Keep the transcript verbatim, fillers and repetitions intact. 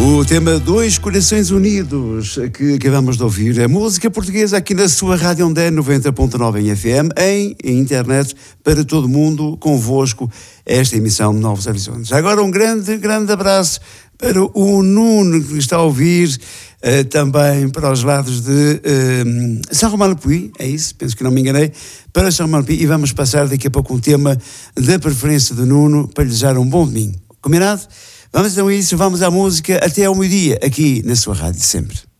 O tema Dois Corações Unidos, que acabamos de ouvir, é música portuguesa aqui na sua Rádio Ondé noventa ponto nove em F M, em internet, para todo mundo, convosco, esta emissão de Novos Horizontes. Agora um grande, grande abraço para o Nuno, que está a ouvir, uh, também para os lados de uh, São Romão de Puy, é isso, penso que não me enganei, para São Romão de Puy, e vamos passar daqui a pouco um tema da preferência do Nuno, para lhe desejar um bom domingo. Combinado? Vamos então a isso, vamos à música até ao meio-dia, aqui na sua rádio sempre.